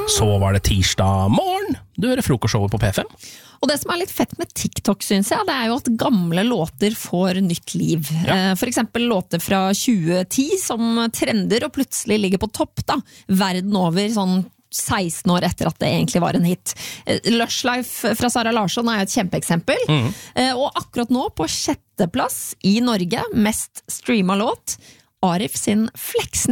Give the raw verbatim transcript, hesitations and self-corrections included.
Så var det tirsdag morgen. Du hører frokostshowet på P fem. Og det som er litt fett med TikTok, synes jeg, det er jo at gamle låter får nytt liv. Ja. For eksempel låter fra tjue ti som trender og plutselig ligger på topp da, verden over, sånn seksten år etter at det egentlig var en hit. Lush Life fra Sara Larsson er et kjempeeksempel. Mm. Og akkurat nå på sjetteplass i Norge, mest streamet låt, Arif sin Fleksnes.